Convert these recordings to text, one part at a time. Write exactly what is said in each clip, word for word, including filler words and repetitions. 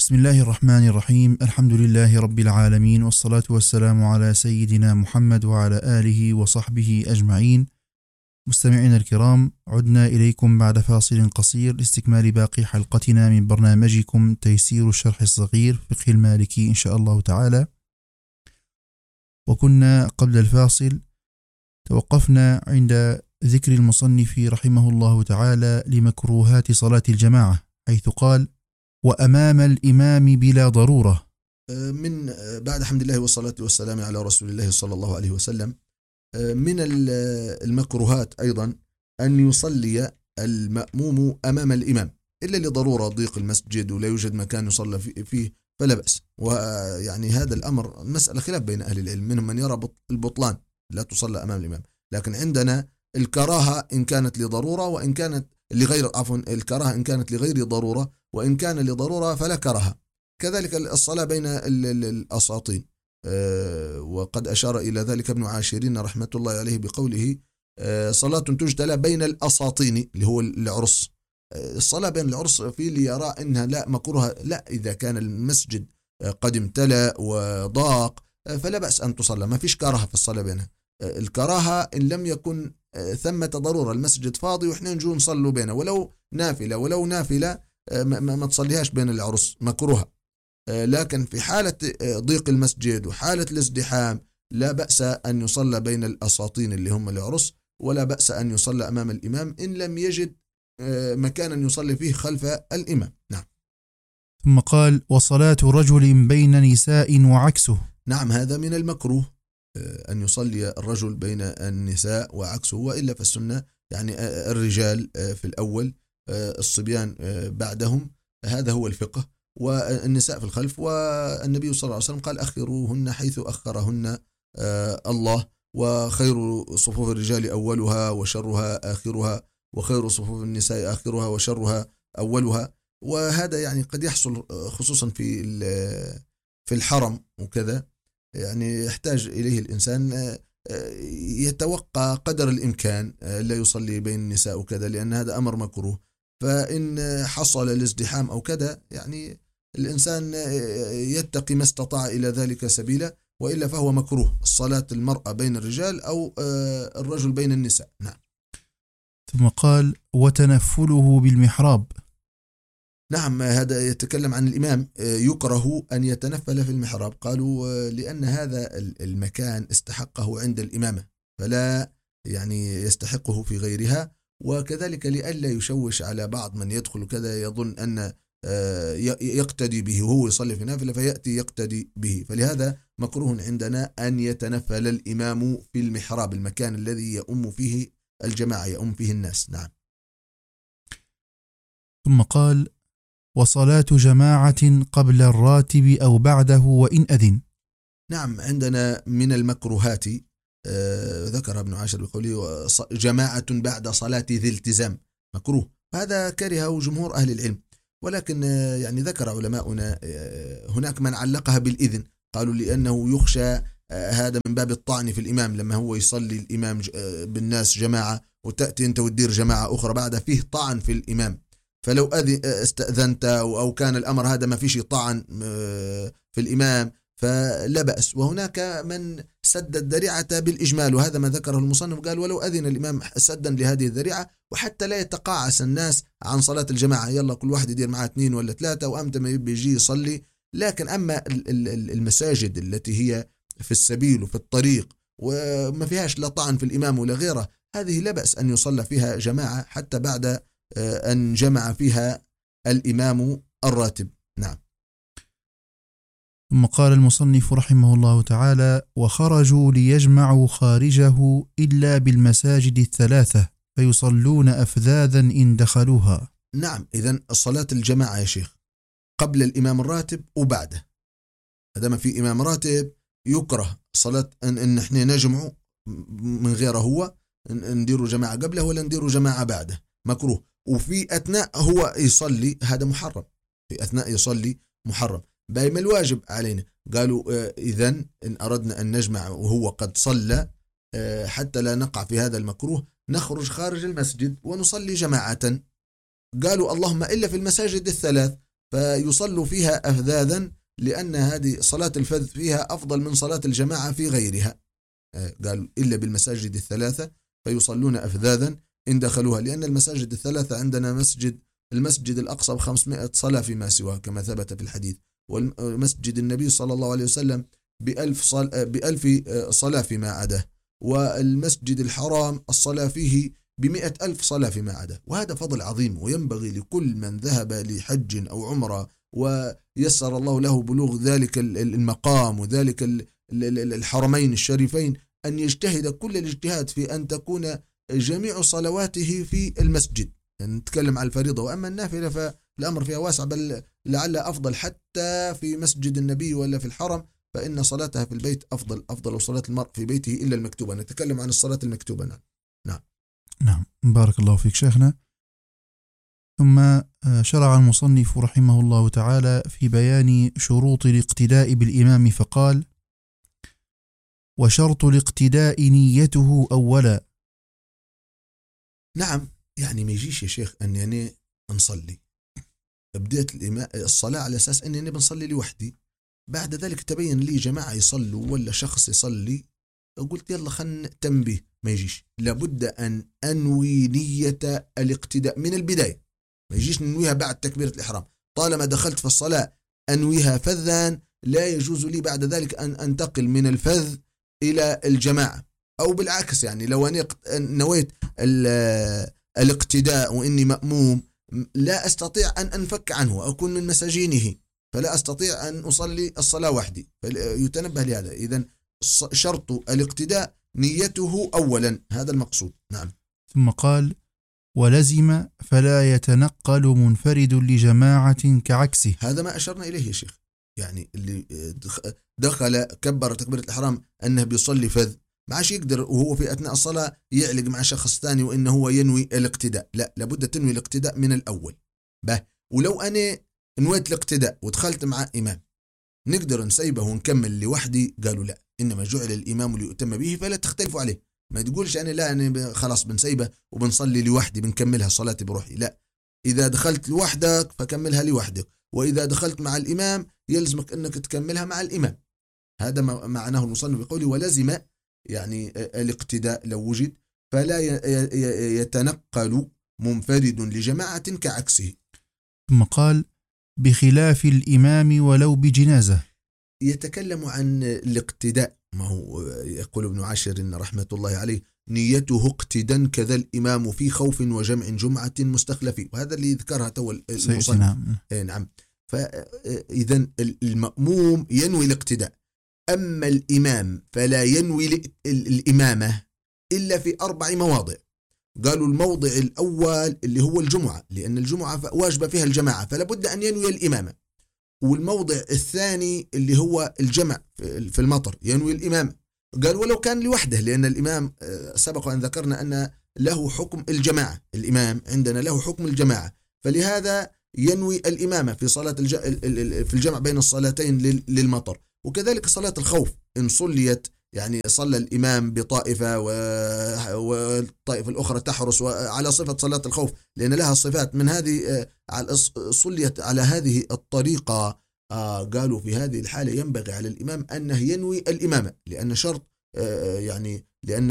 بسم الله الرحمن الرحيم. الحمد لله رب العالمين، والصلاة والسلام على سيدنا محمد وعلى آله وصحبه أجمعين. مستمعينا الكرام، عدنا إليكم بعد فاصل قصير لاستكمال باقي حلقتنا من برنامجكم تيسير الشرح الصغير فقه المالكي إن شاء الله تعالى. وكنا قبل الفاصل توقفنا عند ذكر المصنف رحمه الله تعالى لمكروهات صلاة الجماعة، حيث قال: وأمام الإمام بلا ضرورة. من بعد حمد الله والصلاة والسلام على رسول الله صلى الله عليه وسلم، من المكروهات أيضا أن يصلي المأموم أمام الإمام إلا لضرورة ضيق المسجد ولا يوجد مكان يصلى فيه فلا بأس. ويعني هذا الأمر مسألة خلاف بين أهل العلم، منهم من يرى البطلان لا تصلى أمام الإمام، لكن عندنا الكراهة إن كانت لضرورة وإن كانت لغير عفوا الكراهة إن كانت لغير ضرورة، وإن كان لضرورة فلا كراهة. كذلك الصلاة بين الأساطين، وقد أشار إلى ذلك ابن عاشرين رحمة الله عليه بقوله: صلاة تجتلى بين الأساطين، اللي هو العرس. الصلاة بين العرس في اللي يرى إنها لا مكروهة، لا، إذا كان المسجد قد امتلأ وضاق فلا بأس أن تصلى، ما فيش كراهة في الصلاة بينها. الكراهة إن لم يكن ثمة ضرورة، المسجد فاضي وإحنا نجو نصلوا بينه ولو نافلة ولو نافلة ما, ما تصليهاش بين العرس، مكروهة. لكن في حالة ضيق المسجد وحالة الازدحام لا بأس أن يصلى بين الأساطين اللي هم العرس، ولا بأس أن يصلى أمام الإمام إن لم يجد مكانا يصلي فيه خلف الإمام. نعم. ثم قال: وصلاة رجل بين نساء وعكسه. نعم، هذا من المكروه أن يصلي الرجل بين النساء وعكسه، وإلا فالسنة يعني الرجال في الأول، الصبيان بعدهم، هذا هو الفقه، والنساء في الخلف. والنبي صلى الله عليه وسلم قال: أخروهن حيث أخرهن الله، وخير صفوف الرجال أولها وشرها آخرها، وخير صفوف النساء آخرها وشرها أولها. وهذا يعني قد يحصل خصوصا في في الحرم وكذا، يعني يحتاج إليه الإنسان يتوقع قدر الإمكان لا يصلي بين النساء وكذا، لأن هذا أمر مكروه. فإن حصل الازدحام أو كذا يعني الإنسان يتقي ما استطاع إلى ذلك سبيلا، وإلا فهو مكروه الصلاة المرأة بين الرجال أو الرجل بين النساء. نعم. ثم قال: وتنفله بالمحراب. نعم، هذا يتكلم عن الإمام، يكره أن يتنفل في المحراب. قالوا لأن هذا المكان استحقه عند الإمامة، فلا يعني يستحقه في غيرها، وكذلك لئلا يشوش على بعض من يدخل كذا يظن أن يقتدي به وهو يصلي في نافلة فيأتي يقتدي به. فلهذا مكروه عندنا أن يتنفل الإمام في المحراب، المكان الذي يؤم فيه الجماعة، يؤم فيه الناس. نعم. ثم قال: وصلاة جماعة قبل الراتب أو بعده وإن أذن. نعم، عندنا من المكروهات آه ذكر ابن عاشر بقوله: جماعة بعد صلاة ذي التزام، مكروه. هذا كرهه جمهور أهل العلم، ولكن آه يعني ذكر علماؤنا آه هناك من علقها بالإذن، قالوا لأنه يخشى آه هذا من باب الطعن في الإمام، لما هو يصلي الإمام آه بالناس جماعة وتأتي أنت وتدير جماعة أخرى بعد، فيه طعن في الإمام. فلو استأذنت أو كان الأمر هذا ما فيش طعن في الإمام فلا بأس. وهناك من سد الذريعة بالإجمال، وهذا ما ذكره المصنف، قال: ولو أذن الإمام سدا لهذه الذريعة، وحتى لا يتقاعس الناس عن صلاة الجماعة، يلا كل واحد يدير معه اثنين ولا ثلاثة وأمتى ما يجي يصلي. لكن أما المساجد التي هي في السبيل وفي الطريق وما فيهاش لا طعن في الإمام ولا غيره، هذه لا بأس أن يصلى فيها جماعة حتى بعد أن جمع فيها الإمام الراتب. نعم. ثم قال المصنف رحمه الله تعالى: وخرجوا ليجمعوا خارجه إلا بالمساجد الثلاثة فيصلون أفذاذا إن دخلوها. نعم، إذن الصلاة الجماعة يا شيخ قبل الإمام الراتب وبعده، هذا ما في إمام راتب يكره صلاة أن, إن إحنا نجمع من غيره، هو نديروا جماعة قبله ولا نديروا جماعة بعده، مكروه. وفي أثناء هو يصلي هذا محرم، في أثناء يصلي محرم. بينما الواجب علينا قالوا إذن إن أردنا أن نجمع وهو قد صلى حتى لا نقع في هذا المكروه نخرج خارج المسجد ونصلي جماعة. قالوا اللهم إلا في المساجد الثلاث، فيصلوا فيها أفذاذا، لأن هذه صلاة الفذ فيها أفضل من صلاة الجماعة في غيرها. قالوا إلا بالمساجد الثلاثة فيصلون أفذاذا إن دخلوها، لأن المساجد الثلاثة عندنا مسجد المسجد الأقصى بخمسمائة صلاة فيما سواه كما ثبت في الحديث، والمسجد النبي صلى الله عليه وسلم بألف, صل... بألف صلاة فيما عداه، والمسجد الحرام الصلاة فيه بمئة ألف صلاة فيما عداه. وهذا فضل عظيم، وينبغي لكل من ذهب لحج أو عمرة ويسر الله له بلوغ ذلك المقام وذلك الحرمين الشريفين أن يجتهد كل الاجتهاد في أن تكون جميع صلواته في المسجد. نتكلم عن الفريضة، وأما النافلة فالأمر فيها واسع، بل لعل أفضل حتى في مسجد النبي ولا في الحرم، فإن صلاتها في البيت أفضل أفضل صلاة المرء في بيته إلا المكتوبة. نتكلم عن الصلاة المكتوبة. نعم نعم نعم بارك الله فيك شيخنا. ثم شرع المصنف رحمه الله تعالى في بيان شروط الاقتداء بالإمام فقال: وشرط الاقتداء نيته أولا. نعم، يعني ما يجيش يا شيخ أن يعني نصلي بديت الصلاة على أساس أني أنا بنصلي لوحدي، بعد ذلك تبين لي جماعة يصلوا ولا شخص يصلي، قلت يلا خلنا تنبيه. ما يجيش، لابد أن أنوي نية الاقتداء من البداية، ما يجيش ننويها بعد تكبيرة الإحرام. طالما دخلت في الصلاة أنويها فذا، لا يجوز لي بعد ذلك أن أنتقل من الفذ إلى الجماعة، أو بالعكس. يعني لو أنا نويت الاقتداء وإني مأموم لا أستطيع أن أنفك عنه، أكون من مساجينه، فلا أستطيع أن أصلي الصلاة وحدي، فيتنبه لهذا. إذن شرط الاقتداء نيته أولا، هذا المقصود. نعم. ثم قال: ولزم فلا يتنقل منفرد لجماعة كعكسه. هذا ما أشرنا إليه يا شيخ، يعني اللي دخل كبر تكبيرة الإحرام أنه بيصلي فذ، معاش يقدر وهو في أثناء الصلاة يعلق مع شخص ثاني وإنه هو ينوي الاقتداء، لا، لابد تنوي الاقتداء من الأول. به ولو أنا نويت الاقتداء ودخلت مع إمام، نقدر نسيبه ونكمل لوحدي؟ قالوا لا، إنما جعل الإمام ليؤتم به فلا تختلفوا عليه. ما تقولش أنا لا، أنا خلاص بنسيبه وبنصلي لوحدي بنكملها صلاتي بروحي، لا، إذا دخلت لوحدك فكملها لوحدك، وإذا دخلت مع الإمام يلزمك أنك تكملها مع الإمام. هذا ما معناه المصنف بقوله ولزم، يعني الاقتداء لو وجد فلا يتنقل منفرد لجماعة كعكسه. ثم قال: بخلاف الإمام ولو بجنازة. يتكلم عن الاقتداء، ما هو يقول ابن عاشر رحمة الله عليه: نيته اقتدا كذا الإمام في خوف وجمع جمعة مستخلفي. وهذا اللي ذكرها تو المصنف. نعم. نعم. فإذا المأموم ينوي الاقتداء، أما الإمام فلا ينوي الإمامة إلا في أربع مواضع. قالوا الموضع الأول اللي هو الجمعة، لأن الجمعة واجب فيها الجماعة فلا بد أن ينوي الإمامة. والموضع الثاني اللي هو الجمع في المطر ينوي الإمامة. قال ولو كان لوحده، لأن الإمام سبق أن ذكرنا أن له حكم الجماعة، الإمام عندنا له حكم الجماعة، فلهذا ينوي الإمامة في صلاة الج... في الجمع بين الصلاتين للمطر. وكذلك صلاة الخوف إن صليت، يعني صلى الإمام بطائفة والطائفة الأخرى تحرس على صفة صلاة الخوف، لأن لها صفات من هذه، صليت على هذه الطريقة. قالوا في هذه الحالة ينبغي على الإمام أنه ينوي الإمامة، لأن شرط يعني لأن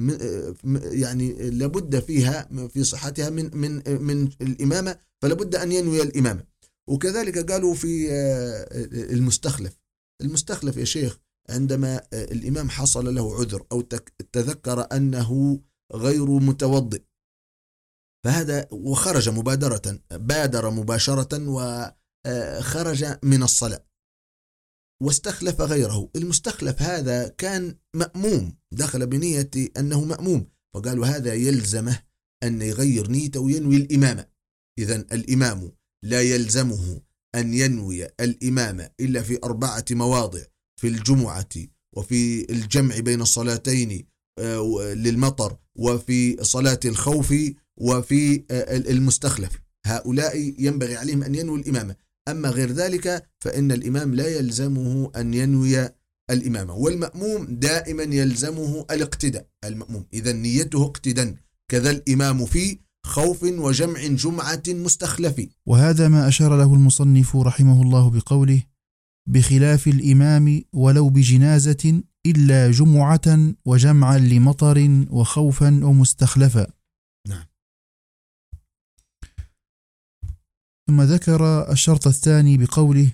يعني لابد فيها في صحتها من من من الإمامة، فلابد أن ينوي الإمامة. وكذلك قالوا في المستخلف. المستخلف يا شيخ عندما الإمام حصل له عذر أو تذكر أنه غير متوضئ، فهذا وخرج مبادرة، بادر مباشرة وخرج من الصلاة واستخلف غيره. المستخلف هذا كان مأموم، دخل بنية أنه مأموم، فقالوا هذا يلزمه أن يغير نيته وينوي الإمامة. إذن الإمام لا يلزمه أن ينوي الإمامة إلا في أربعة مواضع: في الجمعة، وفي الجمع بين الصلاتين للمطر، وفي صلاة الخوف، وفي المستخلف. هؤلاء ينبغي عليهم أن ينوي الإمامة، أما غير ذلك فإن الإمام لا يلزمه أن ينوي الإمامة. والمأموم دائما يلزمه الاقتداء. المأموم إذا نيته اقتدا كذا الإمام في خوف وجمع جمعة مستخلف. وهذا ما أشار له المصنف رحمه الله بقوله بخلاف الإمام ولو بجنازة إلا جمعة وجمعا لمطر وخوفا ومستخلفا. نعم. ثم ذكر الشرط الثاني بقوله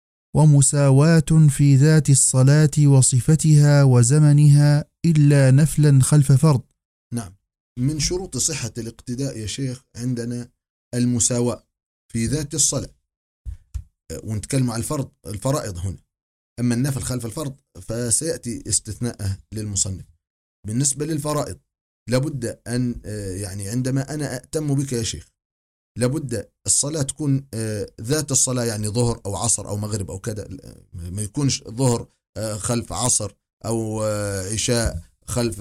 ومساواة في ذات الصلاة وصفتها وزمنها إلا نفلا خلف فرض. نعم، من شروط صحة الاقتداء يا شيخ عندنا المساواة في ذات الصلاة، ونتكلم على الفرض الفرائض هنا. أما النفل خلف الفرض فسيأتي استثناءه للمصنف. بالنسبة للفرائض لابد أن يعني عندما أنا أأتم بك يا شيخ لابد الصلاة تكون ذات الصلاة، يعني ظهر أو عصر أو مغرب أو كذا، ما يكونش ظهر خلف عصر أو عشاء خلف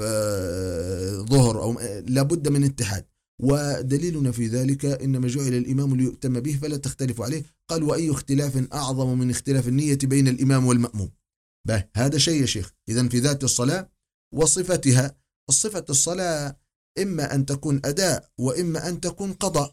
ظهر، أو لابد من اتحاد. ودليلنا في ذلك إنما جعل الإمام ليؤتم به فلا تختلف عليه. قال وأي اختلاف أعظم من اختلاف النية بين الإمام والمأموم. به هذا شيء يا شيخ. إذن في ذات الصلاة وصفتها. الصفة الصلاة إما أن تكون أداء وإما أن تكون قضاء،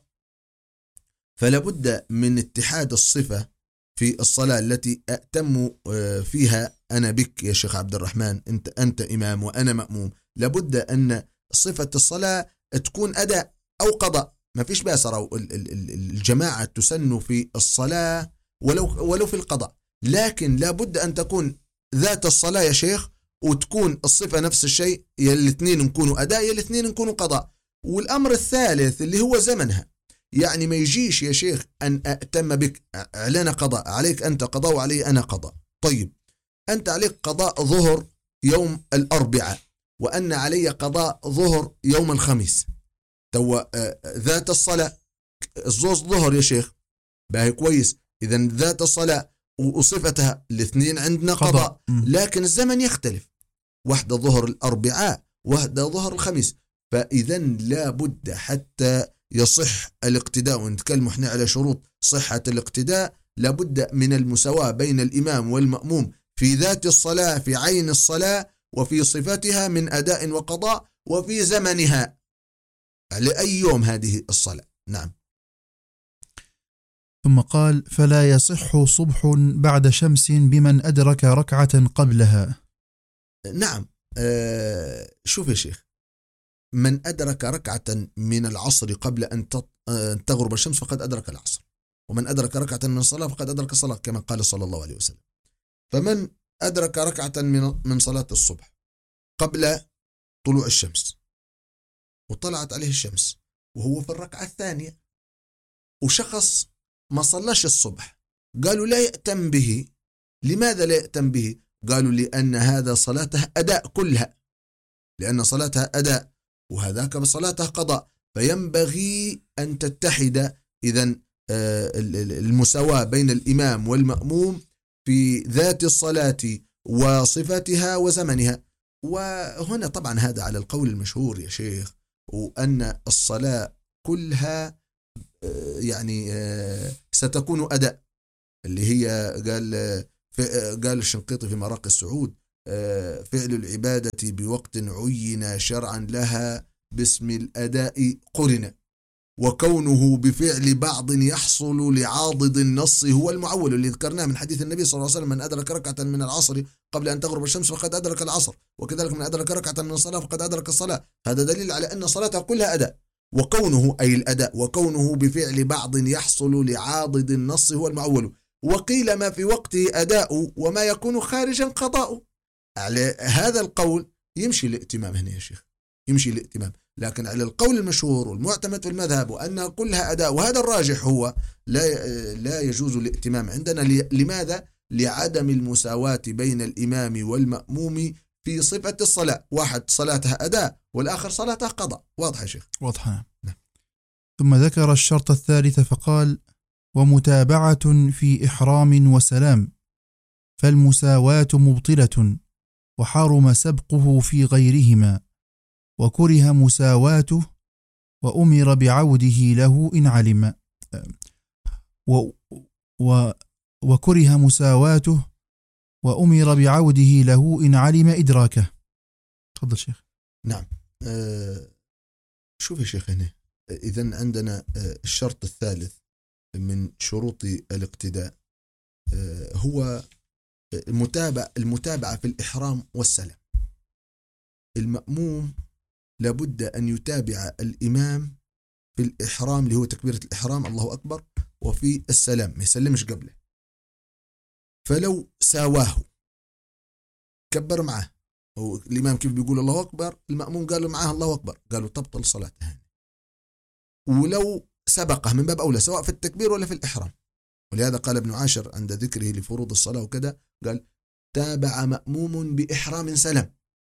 فلا بد من اتحاد الصفة في الصلاة التي أأتم فيها أنا بك يا شيخ عبد الرحمن، أنت أنت إمام وأنا مأموم. لابد أن صفة الصلاة تكون أداء أو قضاء، ما فيش بأسر. الجماعة تسن في الصلاة ولو ولو في القضاء، لكن لابد أن تكون ذات الصلاة يا شيخ، وتكون الصفة نفس الشيء، يا الاثنين نكونوا أداء يا الاثنين نكونوا قضاء. والأمر الثالث اللي هو زمنها، يعني ما يجيش يا شيخ أن أأتم بك علينا قضاء، عليك أنت قضاء وعلي أنا قضاء. طيب أنت عليك قضاء ظهر يوم الأربعاء وأن علي قضاء ظهر يوم الخميس. تو ذات الصلاة الزوز ظهر يا شيخ، باهي كويس. إذن ذات الصلاة وصفتها الاثنين عندنا قضاء، لكن الزمن يختلف، واحدة ظهر الأربعاء واحدة ظهر الخميس. فإذن لا بد حتى يصح الاقتداء، ونتكلم احنا على شروط صحة الاقتداء، لابد من المساواة بين الإمام والمأموم في ذات الصلاة، في عين الصلاة، وفي صفتها من أداء وقضاء، وفي زمنها لأي يوم هذه الصلاة. نعم. ثم قال فلا يصح صبح بعد شمس بمن أدرك ركعة قبلها. نعم. آه شوف يا شيخ، من أدرك ركعة من العصر قبل أن تغرب الشمس فقد أدرك العصر، ومن أدرك ركعة من الصلاة فقد أدرك الصلاة، كما قال صلى الله عليه وسلم. فمن أدرك ركعة من من صلاة الصبح قبل طلوع الشمس، وطلعت عليه الشمس وهو في الركعة الثانية، وشخص ما صلاش الصبح، قالوا لا يأتم به. لماذا لا يأتم به؟ قالوا لأن هذا صلاته أداء كلها، لأن صلاتها أداء وهذاك بصلاتها قضاء، فينبغي أن تتحد إذن المساواة بين الإمام والمأموم في ذات الصلاة وصفتها وزمنها. وهنا طبعا هذا على القول المشهور يا شيخ، وأن الصلاة كلها يعني ستكون أداء، اللي هي قال قال الشنقيطي في مراقي السعود فعل العبادة بوقت عين شرعا لها باسم الأداء قرن، وكونه بفعل بعض يحصل لعاضد النص هو المعول، اللي ذكرناه من حديث النبي صلى الله عليه وسلم: من أدرك ركعة من العصر قبل أن تغرب الشمس فقد أدرك العصر، وكذلك من أدرك ركعة من الصلاة فقد أدرك الصلاة. هذا دليل على أن صلاتها كلها أداء، وكونه أي الأداء وكونه بفعل بعض يحصل لعاضد النص هو المعول. وقيل ما في وقته أداء وما يكون خارجا قضاء. على هذا القول يمشي الائتمام هنا يا شيخ، يمشي الائتمام. لكن على القول المشهور والمعتمد في المذهب وأنها كلها أداء، وهذا الراجح هو لا لا يجوز الائتمام عندنا. لماذا؟ لعدم المساواة بين الإمام والمأموم في صفة الصلاة، واحد صلاتها أداء والآخر صلاتها قضاء. واضح يا شيخ؟ واضح. ثم ذكر الشرط الثالث فقال: ومتابعة في إحرام وسلام، فالمساواة مبطلة، وحرم سبقه في غيرهما، وكره مساواته، وأمر بعوده له إن علم و و وكره مساواته وأمر بعوده له إن علم إدراكه. تفضل شيخ. نعم. أه شوف يا شيخ هنا إذن عندنا الشرط الثالث من شروط الاقتداء هو المتابعة المتابعة في الإحرام والسلام. المأموم لابد أن يتابع الإمام في الإحرام اللي هو تكبيرة الإحرام الله أكبر، وفي السلام ما يسلمش قبله. فلو ساواه كبر معه، الإمام كيف بيقول الله أكبر المأموم قالوا معاه الله أكبر، قالوا تبطل صلاته. ولو سبقه من باب أولى سواء في التكبير ولا في الإحرام. ولهذا قال ابن عاشر عند ذكره لفروض الصلاة وكذا قال تابع مأموم بإحرام سلام،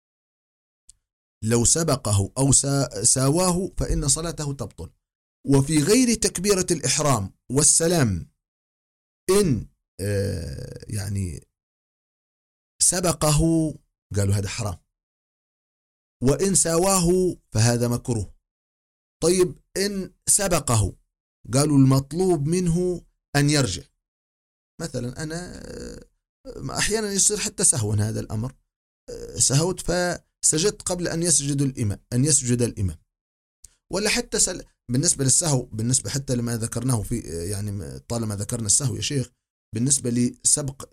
لو سبقه أو ساواه فإن صلاته تبطل. وفي غير تكبيرة الإحرام والسلام إن آه يعني سبقه قالوا هذا حرام، وإن ساواه فهذا مكروه. طيب إن سبقه قالوا المطلوب منه أن يرجع. مثلا أنا أحيانا يصير حتى سهوا هذا الأمر، سهوت فسجدت قبل أن يسجد الإمام أن يسجد الإمام، ولا حتى سل... بالنسبة للسهو، بالنسبة حتى لما ذكرناه في يعني طالما ذكرنا السهو يا شيخ، بالنسبة لسبق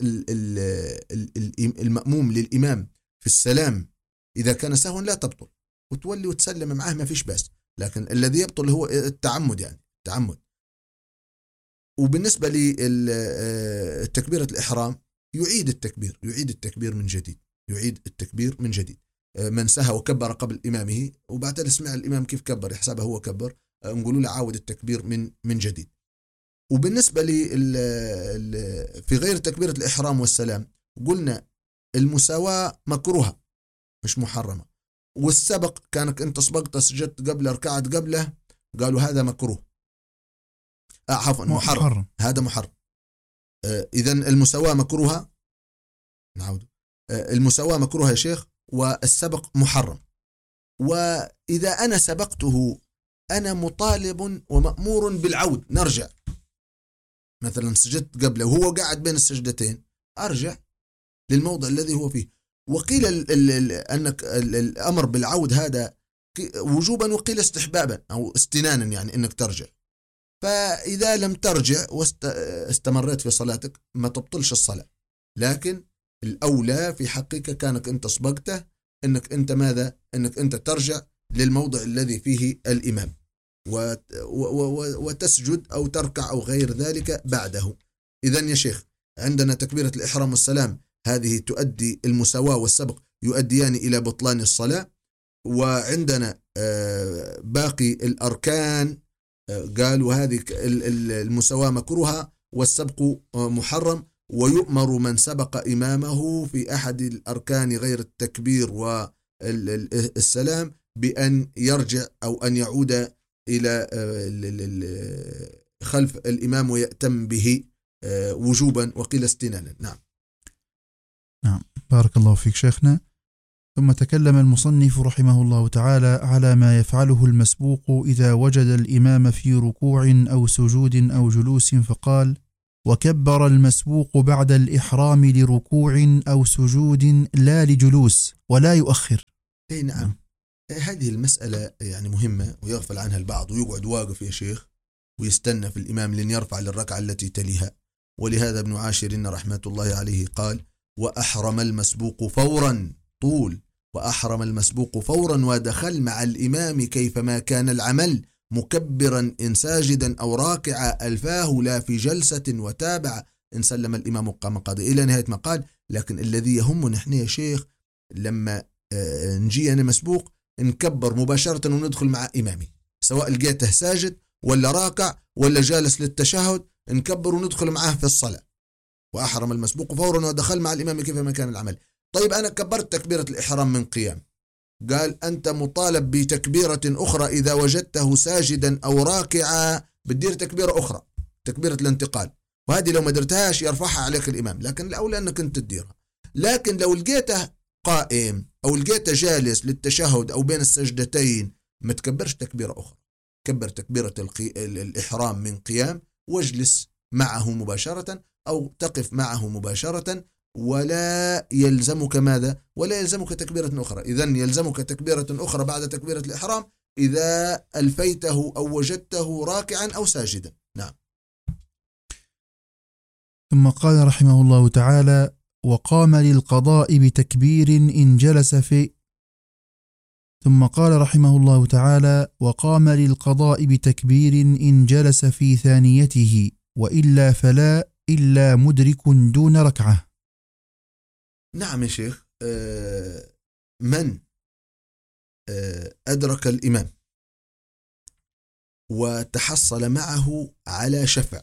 المأموم للإمام في السلام إذا كان سهوا لا تبطل وتولي وتسلم معه ما فيش بأس، لكن الذي يبطل هو التعمد، يعني التعمد. وبالنسبة لتكبيرة الإحرام يعيد التكبير يعيد التكبير من جديد يعيد التكبير من جديد. من سهى وكبر قبل إمامه وبعد يسمع الإمام كيف كبر يحسبه هو كبر، نقولوا له عاود التكبير من من جديد. وبالنسبة لي في غير تكبيرة الإحرام والسلام قلنا المساواة مكروهة مش محرمة، والسبق كانك أنت سبقت سجدت قبل ركعت قبله قالوا هذا مكروه، آه عفوا محرم. محرم هذا محرم. آه إذن المساواة مكروهة، نعود آه المساواة مكروهة يا شيخ، والسبق محرم. وإذا أنا سبقته أنا مطالب ومأمور بالعود، نرجع. مثلا سجدت قبله وهو قاعد بين السجدتين أرجع للموضع الذي هو فيه. وقيل ال ال ال أنك ال الأمر بالعود هذا وجوبا وقيل استحبابا أو استنانا، يعني أنك ترجع. فإذا لم ترجع واستمريت في صلاتك ما تبطلش الصلاة، لكن الأولى في حقك كانك أنت سبقته أنك أنت ماذا أنك أنت ترجع للموضع الذي فيه الإمام وتسجد أو تركع أو غير ذلك بعده. إذن يا شيخ عندنا تكبيرة الإحرام والسلام هذه تؤدي المساواة والسبق يؤديان إلى بطلان الصلاة. وعندنا باقي الأركان قالوا هذه المساواة مكروهة والسبق محرم، ويؤمر من سبق إمامه في أحد الأركان غير التكبير والسلام بأن يرجع أو أن يعود إلى خلف الإمام ويأتم به وجوبا وقيل استنانا. نعم نعم بارك الله فيك شيخنا. ثم تكلم المصنف رحمه الله تعالى على ما يفعله المسبوق إذا وجد الإمام في ركوع أو سجود أو جلوس، فقال: وكبر المسبوق بعد الإحرام لركوع أو سجود لا لجلوس ولا يؤخر. أي نعم. هذه المسألة يعني مهمة ويغفل عنها البعض ويقعد واقف يا شيخ ويستنى في الإمام لن يرفع للركعة التي تليها. ولهذا ابن عاشر رحمة الله عليه قال: وأحرم المسبوق فورا طول وأحرم المسبوق فورا ودخل مع الإمام كيفما كان العمل مكبرا إن ساجدا أو راكعا ألفاه لا في جلسة وتابع إن سلم الإمام قام قاضي إلى نهاية ما قال. لكن الذي يهمنا نحن يا شيخ لما نجي أنا مسبوق نكبر مباشرة وندخل مع إمامي، سواء لقيته ساجد ولا راكع ولا جالس للتشهد نكبر وندخل معه في الصلاة. وأحرم المسبوق فورا ودخل مع الإمام كيفما كان العمل. طيب أنا كبرت تكبيرة الإحرام من قيام، قال أنت مطالب بتكبيرة أخرى إذا وجدته ساجدا أو راكعا، بتدير تكبيرة أخرى تكبيرة الانتقال، وهذه لو ما درتهاش يرفعها عليك الإمام، لكن الأولى أنك أنت تديرها. لكن لو لقيته قائم أو لقيته جالس للتشهد أو بين السجدتين ما تكبرش تكبيرة أخرى، كبر تكبيرة الإحرام من قيام واجلس معه مباشرة أو تقف معه مباشرة، ولا يلزمك ماذا؟ ولا يلزمك تكبيرة أخرى. إذن يلزمك تكبيرة أخرى بعد تكبيرة الإحرام إذا ألفيته أو وجدته راكعا أو ساجدا. نعم. ثم قال رحمه الله تعالى: وقام للقضاء بتكبير إن جلس في ثم قال رحمه الله تعالى: وقام للقضاء بتكبير إن جلس في ثانيته، وإلا فلا إلا مدرك دون ركعة. نعم يا شيخ. من أدرك الإمام وتحصل معه على شفع،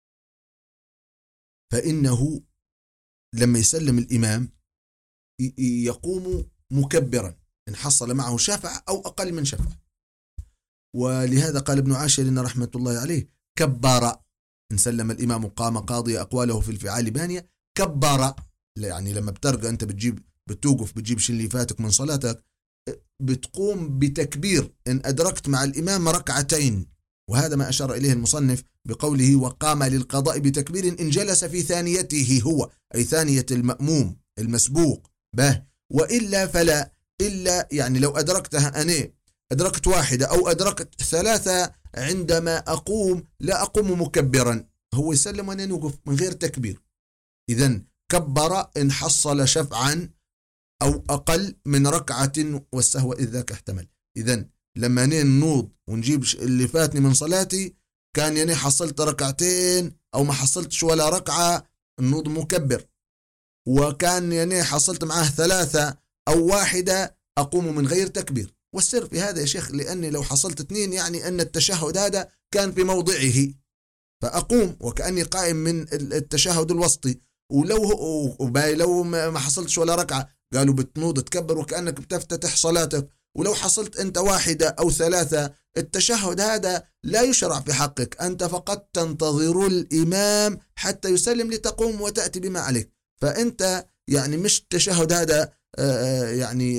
فإنه لما يسلم الإمام يقوم مكبرا إن حصل معه شفع أو أقل من شفع. ولهذا قال ابن عاشر رحمة الله عليه: كبر إن سلم الإمام قام قاضي أقواله في الفعال بانية. كبر يعني لما بترجع أنت بتجيب بتوقف بتجيب شيء اللي فاتك من صلاتك، بتقوم بتكبير إن أدركت مع الإمام ركعتين. وهذا ما أشار إليه المصنف بقوله: وقام للقضاء بتكبير إن جلس في ثانيته هو، أي ثانية المأموم المسبوق به. وإلا فلا، إلا يعني لو أدركتها أنا أدركت واحدة أو أدركت ثلاثة، عندما أقوم لا أقوم مكبرا، هو يسلم وأنا نوقف من غير تكبير. إذن كبر إن حصل شفعا أو أقل من ركعة والسهو إذ ذاك احتمل. إذن لما ننوض ونجيب اللي فاتني من صلاتي، كان يعني حصلت ركعتين أو ما حصلتش ولا ركعة، النوض مكبر. وكان يعني حصلت معاه ثلاثة أو واحدة، أقوم من غير تكبير. والسر في هذا يا شيخ لأني لو حصلت اثنين يعني أن التشهد هذا كان في موضعه، فأقوم وكأني قائم من التشهد الوسطي. ولو لو ما حصلتش ولا ركعة قالوا بتنوض تكبر وكأنك بتفتتح صلاتك. ولو حصلت أنت واحدة أو ثلاثة، التشهد هذا لا يشرع في حقك، أنت فقط تنتظر الإمام حتى يسلم لتقوم وتأتي بما عليك. فأنت يعني مش التشهد هذا يعني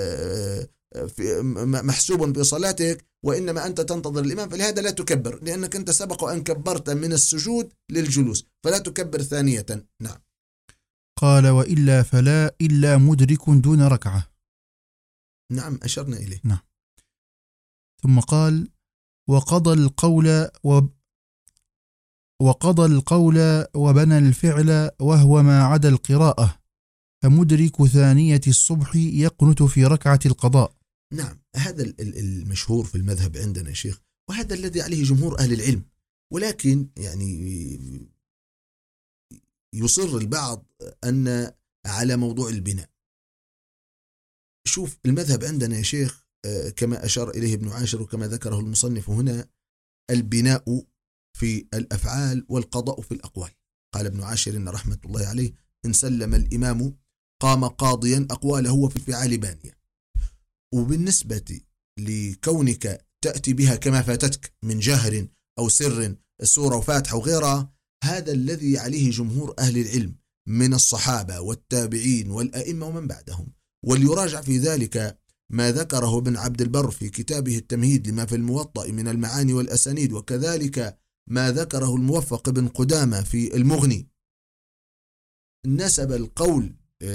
محسوب في صلاتك، وإنما أنت تنتظر الإمام، فلهذا لا تكبر، لأنك أنت سبق أن كبرت من السجود للجلوس، فلا تكبر ثانية. نعم. قال: وإلا فلا إلا مدرك دون ركعة. نعم أشرنا إليه. نعم. ثم قال: وقضى القول و وقضى القول وبنى الفعل وهو ما عدا القراءة، فمدرك ثانية الصبح يقنت في ركعة القضاء. نعم، هذا المشهور في المذهب عندنا يا شيخ، وهذا الذي عليه جمهور أهل العلم. ولكن يعني يصر البعض أن على موضوع البناء. شوف المذهب عندنا يا شيخ كما أشار إليه ابن عاشر وكما ذكره المصنف هنا، البناء في الأفعال والقضاء في الأقوال. قال ابن عاشر رحمة الله عليه: إن سلم الإمام قام قاضيا أقواله هو في الفعال بانية. وبالنسبة لكونك تأتي بها كما فاتتك من جهر أو سر، السورة وفاتحة وغيرها، هذا الذي عليه جمهور أهل العلم من الصحابة والتابعين والأئمة ومن بعدهم. وليراجع في ذلك ما ذكره ابن عبد البر في كتابه التمهيد لما في الموطأ من المعاني والأسانيد، وكذلك ما ذكره الموفق بن قدامة في المغني. نسب القول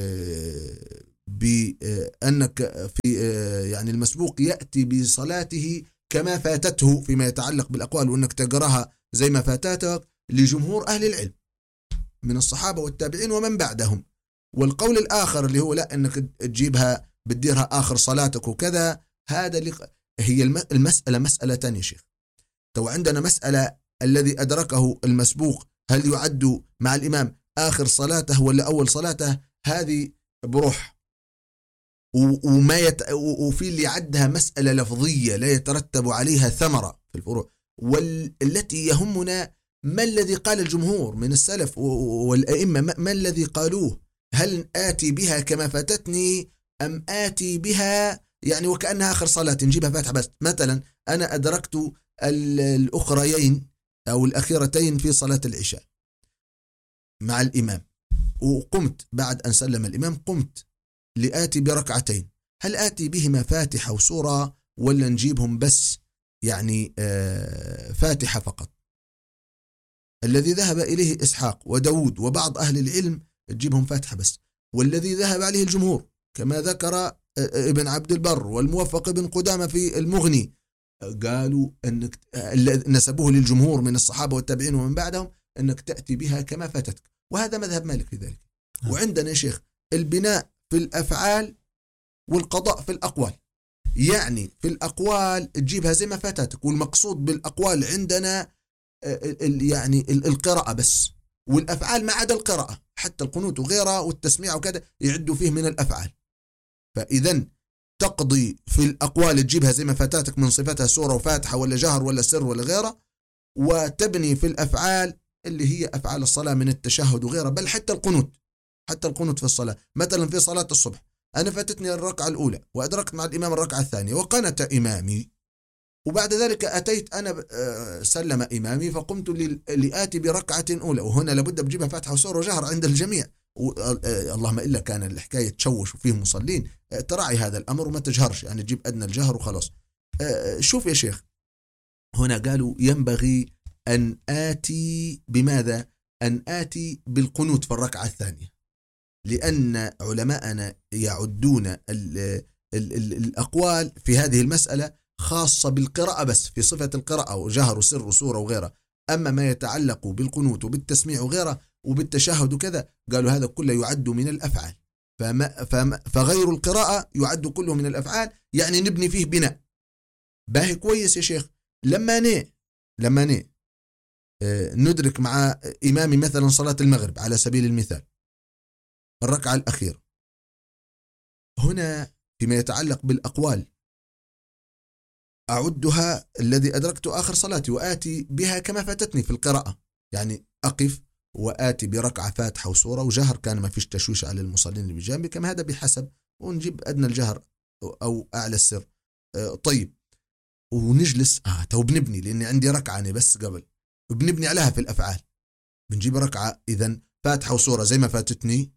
بأنك في يعني المسبوق يأتي بصلاته كما فاتته فيما يتعلق بالأقوال، وأنك تقرأها زي ما فاتتك، لجمهور أهل العلم من الصحابة والتابعين ومن بعدهم. والقول الآخر اللي هو لا أنك تجيبها بتديرها آخر صلاتك وكذا، هذا اللي هي المسألة مسألة تانية شيخ. تو عندنا مسألة الذي أدركه المسبوق هل يعد مع الإمام آخر صلاته ولا أول صلاته، هذه بروح. وما يت... وفي اللي عدها مسألة لفظية لا يترتب عليها ثمرة في الفروع. والتي يهمنا ما الذي قال الجمهور من السلف والأئمة، ما الذي قالوه، هل آتي بها كما فاتتني أم آتي بها يعني وكأنها آخر صلاة نجيبها فاتحة بس. مثلا أنا أدركت الأخريين أو الأخيرتين في صلاة العشاء مع الإمام، وقمت بعد أن سلم الإمام قمت لآتي بركعتين، هل آتي بهما فاتحة وسورة ولا نجيبهم بس يعني آه فاتحة فقط؟ الذي ذهب إليه إسحاق وداود وبعض أهل العلم تجيبهم فاتحة بس، والذي ذهب عليه الجمهور كما ذكر ابن عبد البر والموفق بن قدامة في المغني قالوا أنك نسبوه للجمهور من الصحابة والتابعين ومن بعدهم أنك تأتي بها كما فاتتك، وهذا مذهب مالك في ذلك. وعندنا يا شيخ البناء في الأفعال والقضاء في الأقوال، يعني في الأقوال تجيبها زي ما فاتتك، والمقصود بالأقوال عندنا يعني القراءة بس، والأفعال ما عدا القراءة، حتى القنوت وغيرها والتسميع وكذا يعدوا فيه من الأفعال. فإذن تقضي في الأقوال تجيبها زي ما فاتتك من صفتها سورة وفاتحة ولا جهر ولا سر ولا غيرها، وتبني في الأفعال اللي هي أفعال الصلاة من التشهد وغيرها، بل حتى القنوت، حتى القنوت في الصلاة. مثلا في صلاة الصبح أنا فاتتني الركعة الأولى وأدركت مع الإمام الركعة الثانية وقنت إمامي، وبعد ذلك أتيت أنا سلم إمامي فقمت لآتي بركعة أولى، وهنا لابد بجيبها فاتحة وسورة وجهر عند الجميع. اللهم إلا كان الحكاية تشوش وفيه مصلين تراعي هذا الأمر وما تجهرش، يعني تجيب أدنى الجهر وخلاص. شوف يا شيخ، هنا قالوا ينبغي أن آتي بماذا؟ أن آتي بالقنوت في الركعة الثانية، لأن علماءنا يعدون ال ال ال الأقوال في هذه المسألة خاصة بالقراءة بس، في صفة القراءة وجهر وسر وسورة وغيرها. أما ما يتعلق بالقنوت وبالتسميع وغيره وبالتشهد وكذا قالوا هذا كله يعد من الأفعال، فما فما فغير القراءة يعد كله من الأفعال، يعني نبني فيه بناء. باهي كويس يا شيخ. لما ني لما ني اه ندرك مع إمامي مثلا صلاة المغرب على سبيل المثال الركعة الأخيرة، هنا فيما يتعلق بالأقوال أعدها الذي أدركت آخر صلاتي وآتي بها كما فاتتني في القراءة، يعني أقف وآتي بركعة فاتحة وسورة وجهر، كان ما فيش تشويش على المصلين اللي بجانبي، كما هذا بحسب، ونجيب أدنى الجهر أو أعلى السر. آه طيب، ونجلس آه تو بنبني، لأني عندي ركعة أنا بس قبل بنبني عليها في الأفعال، بنجيب ركعة إذن فاتحة وسورة زي ما فاتتني،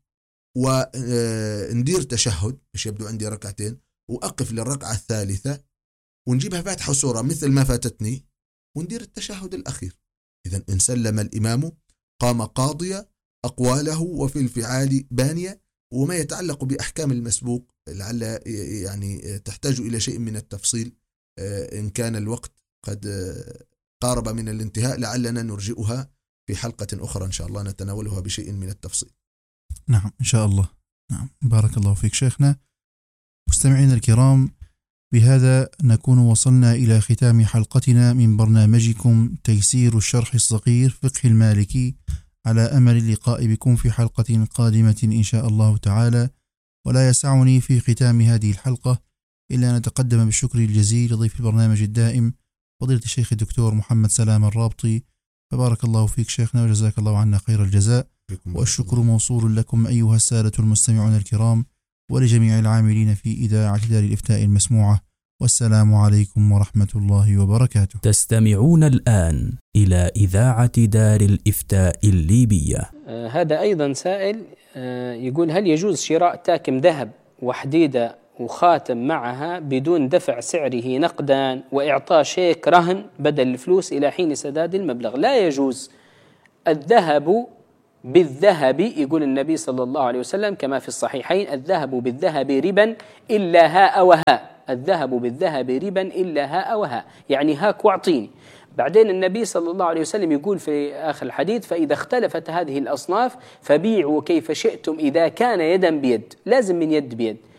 وندير تشهد مش يبدو عندي ركعتين، وأقف للركعة الثالثة ونجيبها فاتحة وسورة مثل ما فاتتني، وندير التشهد الأخير. إذن إن سلم الإمام قام قاضية أقواله وفي الفعال بانية. وما يتعلق بأحكام المسبوق لعل يعني تحتاج إلى شيء من التفصيل، إن كان الوقت قد قارب من الانتهاء لعلنا نرجئها في حلقة أخرى إن شاء الله نتناولها بشيء من التفصيل. نعم إن شاء الله. نعم بارك الله فيك شيخنا. مستمعين الكرام، بهذا نكون وصلنا إلى ختام حلقتنا من برنامجكم تيسير الشرح الصغير فقه المالكي، على أمل اللقاء بكم في حلقة قادمة إن شاء الله تعالى. ولا يسعني في ختام هذه الحلقة إلا أن نتقدم بالشكر الجزيل لضيف البرنامج الدائم فضيلة الشيخ الدكتور محمد سلام الرابطي، فبارك الله فيك شيخنا وجزاك الله عنا خير الجزاء. والشكر موصول لكم أيها السادة المستمعون الكرام، ولجميع العاملين في إذاعة دار الإفتاء المسموعة. والسلام عليكم ورحمة الله وبركاته. تستمعون الآن إلى إذاعة دار الإفتاء الليبية. آه هذا أيضا سائل آه يقول: هل يجوز شراء تاكم ذهب وحديدة وخاتم معها بدون دفع سعره نقدا وإعطاء شيك رهن بدل الفلوس إلى حين سداد المبلغ؟ لا يجوز. الذهب بالذهب، يقول النبي صلى الله عليه وسلم كما في الصحيحين: الذهب بالذهب ربا إلا هاء وهاء. الذهب بالذهب ربا إلا هاء وهاء، يعني هاك واعطيني. بعدين النبي صلى الله عليه وسلم يقول في آخر الحديث: فإذا اختلفت هذه الأصناف فبيعوا كيف شئتم إذا كان يدا بيد. لازم من يد بيد.